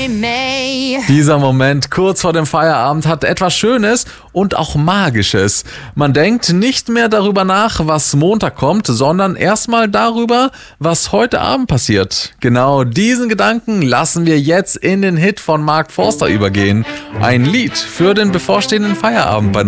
May. Dieser Moment kurz vor dem Feierabend hat etwas Schönes und auch Magisches. Man denkt nicht mehr darüber nach, was Montag kommt, sondern erstmal darüber, was heute Abend passiert. Genau diesen Gedanken lassen wir jetzt in den Hit von Mark Forster übergehen. Ein Lied für den bevorstehenden Feierabend bei